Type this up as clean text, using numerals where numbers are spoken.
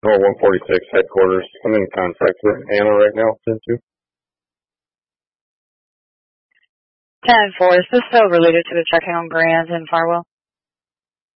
or 146 headquarters. I'm in contract with Anna right now, too. 10-4, is this still related to the checking on Grant and Farwell?